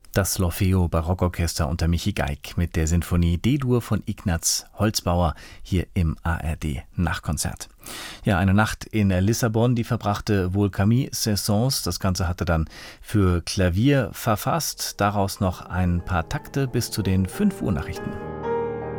Das L'Orfeo Barockorchester unter Michi Geig mit der Sinfonie D-Dur von Ignaz Holzbauer hier im ARD Nachtkonzert. Ja, eine Nacht in Lissabon, die verbrachte wohl Camille Saint-Saëns. Das Ganze hatte dann für Klavier verfasst. Daraus noch ein paar Takte bis zu den 5 Uhr Nachrichten.